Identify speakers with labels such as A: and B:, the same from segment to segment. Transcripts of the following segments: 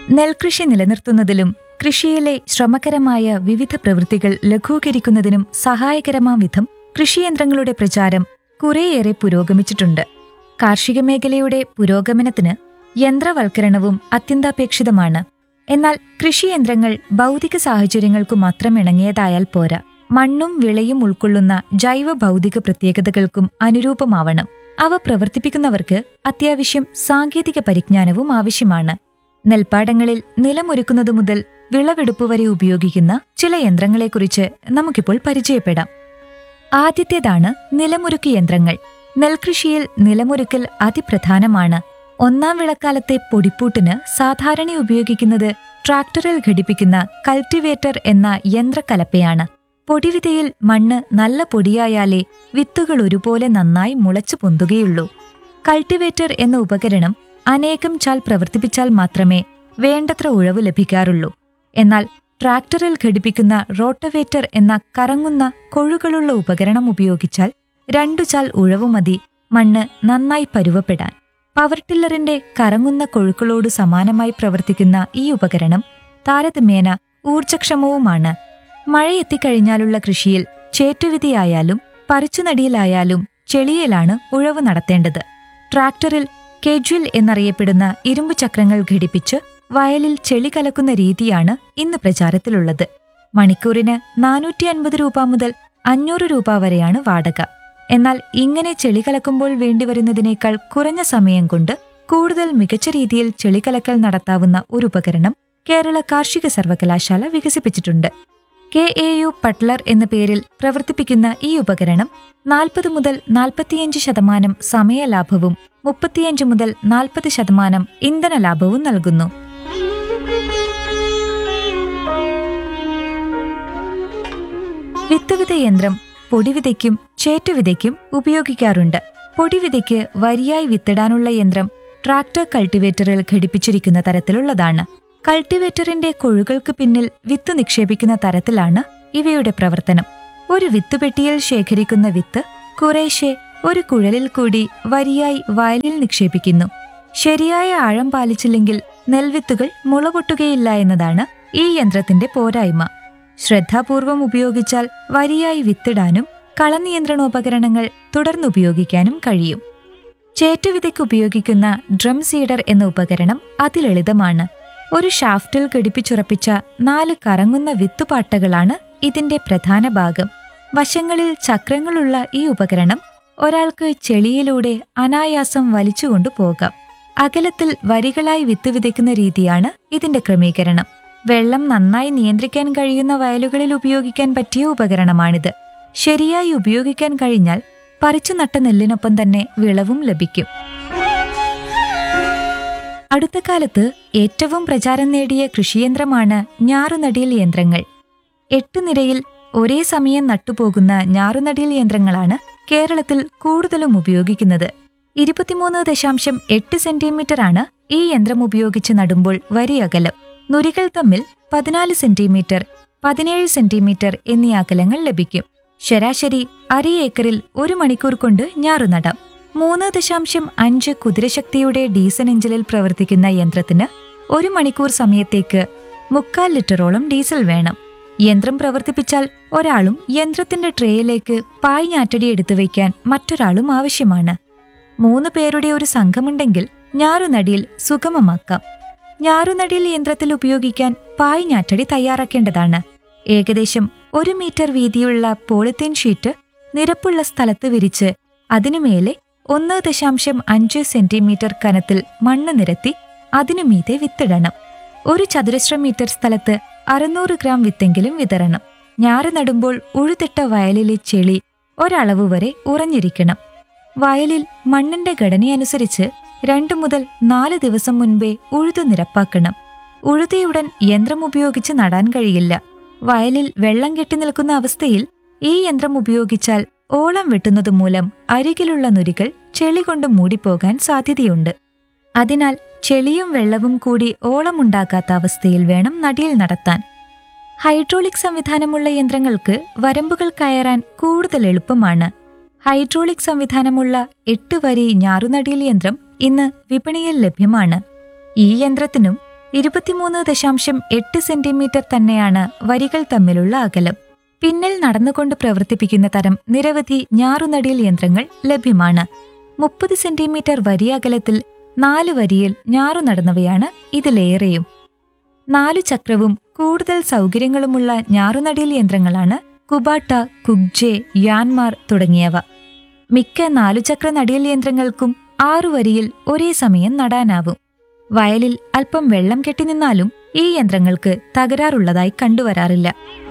A: നെൽകൃഷി നിലനിർത്തുന്നതിലും കൃഷിയിലെ ശ്രമകരമായ വിവിധ പ്രവൃത്തികൾ ലഘൂകരിക്കുന്നതിനും സഹായകരമാം വിധം കൃഷിയന്ത്രങ്ങളുടെ പ്രചാരം കുറേയേറെ പുരോഗമിച്ചിട്ടുണ്ട്. കാർഷിക മേഖലയുടെ പുരോഗമനത്തിന് യന്ത്രവൽക്കരണവും അത്യന്താപേക്ഷിതമാണ്. എന്നാൽ കൃഷിയന്ത്രങ്ങൾ ഭൗതിക സാഹചര്യങ്ങൾക്കു മാത്രം ഇണങ്ങിയതായാൽ പോരാ, മണ്ണും വിളയും ഉൾക്കൊള്ളുന്ന ജൈവ ഭൗതിക പ്രത്യേകതകൾക്കും അനുരൂപമാവണം. അവ പ്രവർത്തിപ്പിക്കുന്നവർക്ക് അത്യാവശ്യം സാങ്കേതിക പരിജ്ഞാനവും ആവശ്യമാണ്. നെൽപ്പാടങ്ങളിൽ നിലമൊരുക്കുന്നതു മുതൽ വിളവെടുപ്പ് വരെ ഉപയോഗിക്കുന്ന ചില യന്ത്രങ്ങളെക്കുറിച്ച് നമുക്കിപ്പോൾ പരിചയപ്പെടാം. ആദ്യത്തേതാണ് നിലമൊരുക്ക് യന്ത്രങ്ങൾ. നെൽകൃഷിയിൽ നിലമൊരുക്കൽ അതിപ്രധാനമാണ്. ഒന്നാം വിളക്കാലത്തെ പൊടിപ്പൂട്ടിന് സാധാരണ ഉപയോഗിക്കുന്നത് ട്രാക്ടറിൽ ഘടിപ്പിക്കുന്ന കൾട്ടിവേറ്റർ എന്ന യന്ത്രക്കലപ്പയാണ്. പൊടിവിതയിൽ മണ്ണ് നല്ല പൊടിയായാലേ വിത്തുകൾ ഒരുപോലെ നന്നായി മുളച്ചു പൊന്തുകയുള്ളൂ. കൾട്ടിവേറ്റർ എന്ന ഉപകരണം അനേകം ചാൽ പ്രവർത്തിപ്പിച്ചാൽ മാത്രമേ വേണ്ടത്ര ഉഴവ് ലഭിക്കാറുള്ളൂ. എന്നാൽ ട്രാക്ടറിൽ ഘടിപ്പിക്കുന്ന റോട്ടവേറ്റർ എന്ന കറങ്ങുന്ന കൊഴുകളുള്ള ഉപകരണം ഉപയോഗിച്ചാൽ 2 ചാൽ ഉഴവു മതി മണ്ണ് നന്നായി പരുവപ്പെടാൻ. പവർ ടില്ലറിന്റെ കറങ്ങുന്ന കൊഴുക്കളോട് സമാനമായി പ്രവർത്തിക്കുന്ന ഈ ഉപകരണം താരതമ്യേന ഊർജക്ഷമവുമാണ്. മഴയെത്തിക്കഴിഞ്ഞാലുള്ള കൃഷിയിൽ ചേറ്റുവിധിയായാലും പറിച്ചുനടിയിലായാലും ചെളിയിലാണ് ഉഴവ് നടത്തേണ്ടത്. ട്രാക്ടറിൽ കെജ്വിൽ എന്നറിയപ്പെടുന്ന ഇരുമ്പു ചക്രങ്ങൾ ഘടിപ്പിച്ച് വയലിൽ ചെളി കലക്കുന്ന രീതിയാണ് ഇന്ന് പ്രചാരത്തിലുള്ളത്. മണിക്കൂറിന് 450 രൂപ മുതൽ 500 രൂപ വരെയാണ് വാടക. എന്നാൽ ഇങ്ങനെ ചെളി കലക്കുമ്പോൾ വേണ്ടിവരുന്നതിനേക്കാൾ കുറഞ്ഞ സമയം കൊണ്ട് കൂടുതൽ മികച്ച രീതിയിൽ ചെളികലക്കൽ നടത്താവുന്ന ഒരു ഉപകരണം കേരള കാർഷിക സർവകലാശാല വികസിപ്പിച്ചിട്ടുണ്ട്. KAU പട്ലർ എന്ന പേരിൽ പ്രവർത്തിപ്പിക്കുന്ന ഈ ഉപകരണം 40 മുതൽ 45% സമയലാഭവും 35 മുതൽ 40% ഇന്ധനലാഭവും നൽകുന്നു. വിത്തുവിത യന്ത്രം പൊടിവിതയ്ക്കും ചേറ്റുവിതയ്ക്കും ഉപയോഗിക്കാറുണ്ട്. പൊടിവിതയ്ക്ക് വരിയായി വിത്തിടാനുള്ള യന്ത്രം ട്രാക്ടർ കൾട്ടിവേറ്ററിൽ ഘടിപ്പിച്ചിരിക്കുന്ന തരത്തിലുള്ളതാണ്. കൾട്ടിവേറ്ററിന്റെ കൊഴുകൾക്ക് പിന്നിൽ വിത്ത് നിക്ഷേപിക്കുന്ന തരത്തിലാണ് ഇവയുടെ പ്രവർത്തനം. ഒരു വിത്തുപെട്ടിയിൽ ശേഖരിക്കുന്ന വിത്ത് കുറേശ്ശെ ഒരു കുഴലിൽ കൂടി വരിയായി വയലിൽ നിക്ഷേപിക്കുന്നു. ശരിയായ ആഴം പാലിച്ചില്ലെങ്കിൽ നെൽവിത്തുകൾ മുളപൊട്ടുകയില്ല എന്നതാണ് ഈ യന്ത്രത്തിന്റെ പോരായ്മ. ശ്രദ്ധാപൂർവം ഉപയോഗിച്ചാൽ വരിയായി വിത്തിടാനും കളനിയന്ത്രണോപകരണങ്ങൾ തുടർന്നുപയോഗിക്കാനും കഴിയും. ചേറ്റുവിതയ്ക്ക് ഉപയോഗിക്കുന്ന ഡ്രം സീഡർ എന്ന ഉപകരണം അതിലളിതമാണ്. ഒരു ഷാഫ്റ്റിൽ ഘടിപ്പിച്ചുറപ്പിച്ച 4 കറങ്ങുന്ന വിത്തുപാട്ടകളാണ് ഇതിന്റെ പ്രധാന ഭാഗം. വശങ്ങളിൽ ചക്രങ്ങളുള്ള ഈ ഉപകരണം ഒരാൾക്ക് ചെളിയിലൂടെ അനായാസം വലിച്ചുകൊണ്ടു പോകാം. അകലത്തിൽ വരികളായി വിത്ത് വിതയ്ക്കുന്ന രീതിയാണ് ഇതിന്റെ ക്രമീകരണം. വെള്ളം നന്നായി നിയന്ത്രിക്കാൻ കഴിയുന്ന വയലുകളിൽ ഉപയോഗിക്കാൻ പറ്റിയ ഉപകരണമാണിത്. ശരിയായി ഉപയോഗിക്കാൻ കഴിഞ്ഞാൽ പറിച്ചു നട്ട നെല്ലിനൊപ്പം തന്നെ വിളവും ലഭിക്കും. അടുത്ത കാലത്ത് ഏറ്റവും പ്രചാരം നേടിയ കൃഷിയന്ത്രമാണ് ഞാറുനടിയൽ യന്ത്രങ്ങൾ. 8 നിരയിൽ ഒരേ സമയം നട്ടുപോകുന്ന ഞാറുനടിയൽ യന്ത്രങ്ങളാണ് കേരളത്തിൽ കൂടുതലും ഉപയോഗിക്കുന്നത്. 23.8 സെന്റിമീറ്ററാണ് ഈ യന്ത്രം ഉപയോഗിച്ച് നടുമ്പോൾ വരി അകലം. നുരികൾ തമ്മിൽ 14 സെന്റിമീറ്റർ, 17 സെന്റിമീറ്റർ എന്നീ അകലങ്ങൾ ലഭിക്കും. ശരാശരി അര ഏക്കറിൽ 1 മണിക്കൂർ കൊണ്ട് ഞാറുനടാം. 3.5 കുതിരശക്തിയുടെ ഡീസൽ എഞ്ചിനിൽ പ്രവർത്തിക്കുന്ന യന്ത്രത്തിന് 1 മണിക്കൂർ സമയത്തേക്ക് 3/4 ലിറ്ററോളം ഡീസൽ വേണം. യന്ത്രം പ്രവർത്തിപ്പിച്ചാൽ ഒരാളും യന്ത്രത്തിന്റെ ട്രേയിലേക്ക് പായ് ഞാറ്റടി എടുത്തു വയ്ക്കാൻ മറ്റൊരാളും ആവശ്യമാണ്. 3 പേരുടെ ഒരു സംഘമുണ്ടെങ്കിൽ ഞാറുനടിയിൽ സുഗമമാക്കാം. ഞാറുനടിയിൽ യന്ത്രത്തിൽ ഉപയോഗിക്കാൻ പായ് ഞാറ്റടി തയ്യാറാക്കേണ്ടതാണ്. ഏകദേശം 1 മീറ്റർ വീതിയുള്ള പോളിത്തീൻ ഷീറ്റ് നിരപ്പുള്ള സ്ഥലത്ത് വിരിച്ച് അതിനുമേലെ 1.5 സെന്റിമീറ്റർ കനത്തിൽ മണ്ണ് നിരത്തി അതിനുമീതെ വിത്തിടണം. 1 ചതുരശ്ര മീറ്റർ സ്ഥലത്ത് 600 ഗ്രാം വിത്തെങ്കിലും വിതരണം. ഞാറ് നടുമ്പോൾ ഉഴുതിട്ട വയലിലെ ചെളി ഒരളവ് വരെ ഉറഞ്ഞിരിക്കണം. വയലിൽ മണ്ണിന്റെ ഘടനയനുസരിച്ച് 2 മുതൽ 4 ദിവസം മുൻപേ ഉഴുതു നിരപ്പാക്കണം. ഉഴുതിയുടൻ യന്ത്രം ഉപയോഗിച്ച് നടാൻ കഴിയില്ല. വയലിൽ വെള്ളം കെട്ടി നിൽക്കുന്ന അവസ്ഥയിൽ ഈ യന്ത്രം ഉപയോഗിച്ചാൽ ഓളം വെട്ടുന്നത് മൂലം അരികിലുള്ള നുരികൾ ചെളി കൊണ്ട് മൂടിപ്പോകാൻ സാധ്യതയുണ്ട്. അതിനാൽ ചെളിയും വെള്ളവും കൂടി ഓളമുണ്ടാകാത്ത അവസ്ഥയിൽ വേണം നടിയിൽ നടത്താൻ. ഹൈഡ്രോളിക് സംവിധാനമുള്ള യന്ത്രങ്ങൾക്ക് വരമ്പുകൾ കയറാൻ കൂടുതൽ എളുപ്പമാണ്. ഹൈഡ്രോളിക് സംവിധാനമുള്ള 8 വരി ഞാറുനടിയിൽ യന്ത്രം ഇന്ന് വിപണിയിൽ ലഭ്യമാണ്. ഈ യന്ത്രത്തിനും 23.8 സെന്റിമീറ്റർ തന്നെയാണ് വരികൾ തമ്മിലുള്ള അകലം. പിന്നിൽ നടന്നുകൊണ്ട് പ്രവർത്തിപ്പിക്കുന്ന തരം നിരവധി ഞാറുനടിയൽ യന്ത്രങ്ങൾ ലഭ്യമാണ്. 30 സെന്റിമീറ്റർ വരി അകലത്തിൽ 4 വരിയിൽ ഞാറുനടുന്നവയാണ് ഇതിലേറെയും. 4 ചക്രവും കൂടുതൽ സൗകര്യങ്ങളുമുള്ള ഞാറുനടിയൽ യന്ത്രങ്ങളാണ് കുബാട്ട, കുഗ്ജെ, യാൻമാർ തുടങ്ങിയവ. മിക്ക 4 ചക്ര നടിയൽ യന്ത്രങ്ങൾക്കും 6 വരിയിൽ ഒരേ സമയം നടാനാവും. വയലിൽ അല്പം വെള്ളം കെട്ടിനിന്നാലും ഈ യന്ത്രങ്ങൾക്ക് തകരാറുള്ളതായി കണ്ടുവരാറില്ല.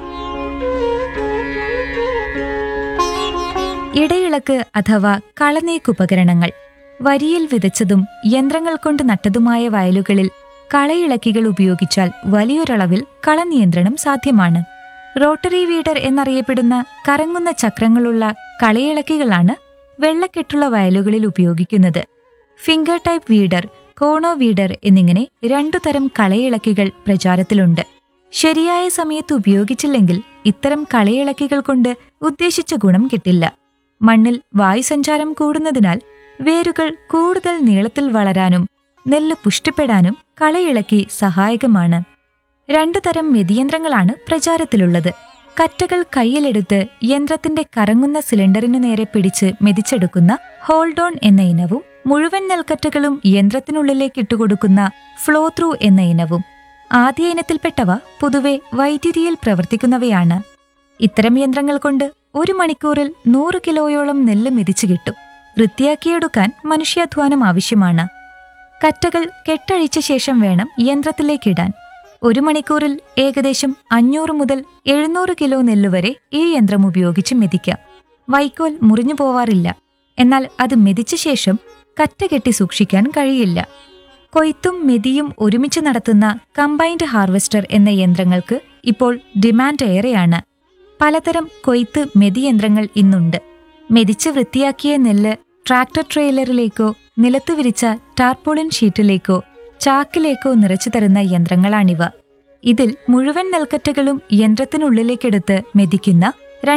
A: ഇടയിളക്ക് അഥവാ കളനീക്കുപകരണങ്ങൾ. വരിയിൽ വിതച്ചതും യന്ത്രങ്ങൾ കൊണ്ട് നട്ടതുമായ വയലുകളിൽ കളയിളക്കികൾ ഉപയോഗിച്ചാൽ വലിയൊരളവിൽ കളനിയന്ത്രണം സാധ്യമാണ്. റോട്ടറി വീഡർ എന്നറിയപ്പെടുന്ന കറങ്ങുന്ന ചക്രങ്ങളുള്ള കളയിളക്കികളാണ് വെള്ളക്കെട്ടുള്ള വയലുകളിൽ ഉപയോഗിക്കുന്നത്. ഫിംഗർ ടൈപ്പ് വീഡർ, കോണോ വീഡർ എന്നിങ്ങനെ 2 തരം കളയിളക്കികൾ പ്രചാരത്തിലുണ്ട്. ശരിയായ സമയത്ത് ഉപയോഗിച്ചില്ലെങ്കിൽ ഇത്തരം കളയിളക്കികൾ കൊണ്ട് ഉദ്ദേശിച്ച ഗുണം കിട്ടില്ല. മണ്ണിൽ വായുസഞ്ചാരം കൂടുന്നതിനാൽ വേരുകൾ കൂടുതൽ നീളത്തിൽ വളരാനും നെല്ല് പുഷ്ടിപ്പെടാനും കളയിളക്കി സഹായകമാണ്. 2 തരം മെതിയന്ത്രങ്ങളാണ് പ്രചാരത്തിലുള്ളത്. കറ്റകൾ കയ്യിലെടുത്ത് യന്ത്രത്തിന്റെ കറങ്ങുന്ന സിലിണ്ടറിനു നേരെ പിടിച്ച് മെതിച്ചെടുക്കുന്ന ഹോൾഡ് ഓൺ എന്ന ഇനവും മുഴുവൻ നെൽക്കറ്റകളും യന്ത്രത്തിനുള്ളിലേക്ക് ഇട്ടുകൊടുക്കുന്ന ഫ്ലോ ത്രൂ എന്ന ഇനവും. ആദ്യ ഇനത്തിൽപ്പെട്ടവ പൊതുവെ വൈദ്യുതിയിൽ പ്രവർത്തിക്കുന്നവയാണ്. ഇത്തരം യന്ത്രങ്ങൾ കൊണ്ട് 1 മണിക്കൂറിൽ 100 കിലോയോളം നെല്ല് മെതിച്ചു കിട്ടും. വൃത്തിയാക്കിയെടുക്കാൻ മനുഷ്യാധ്വാനം ആവശ്യമാണ്. കറ്റകൾ കെട്ടഴിച്ച ശേഷം വേണം യന്ത്രത്തിലേക്കിടാൻ. 1 മണിക്കൂറിൽ ഏകദേശം 500 മുതൽ 700 കിലോ നെല്ലുവരെ ഈ യന്ത്രം ഉപയോഗിച്ച് മെതിക്കാം. വൈക്കോൽ മുറിഞ്ഞു പോവാറില്ല. എന്നാൽ അത് മെതിച്ച ശേഷം കറ്റ കെട്ടി സൂക്ഷിക്കാൻ കഴിയില്ല. കൊയ്ത്തും മെതിയും ഒരുമിച്ച് നടത്തുന്ന കമ്പൈൻഡ് ഹാർവെസ്റ്റർ എന്ന യന്ത്രങ്ങൾക്ക് ഇപ്പോൾ ഡിമാൻഡ് ഏറെയാണ്. പലതരം കൊയ്ത്ത് മെതിയന്ത്രങ്ങൾ ഇന്നുണ്ട്. മെതിച്ച് വൃത്തിയാക്കിയ നെല്ല് ട്രാക്ടർ ട്രെയിലറിലേക്കോ നിലത്തു വിരിച്ച ടാർപോളിൻ ഷീറ്റിലേക്കോ ചാക്കിലേക്കോ നിറച്ചു തരുന്ന യന്ത്രങ്ങളാണിവ. ഇതിൽ മുഴുവൻ നെൽക്കറ്റകളും യന്ത്രത്തിനുള്ളിലേക്കെടുത്ത് മെതിക്കുന്ന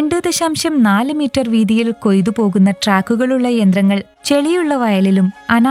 A: 2.4 മീറ്റർ വീതിയിൽ കൊയ്തുപോകുന്ന ട്രാക്കുകളുള്ള യന്ത്രങ്ങൾ ചെളിയുള്ള വയലിലും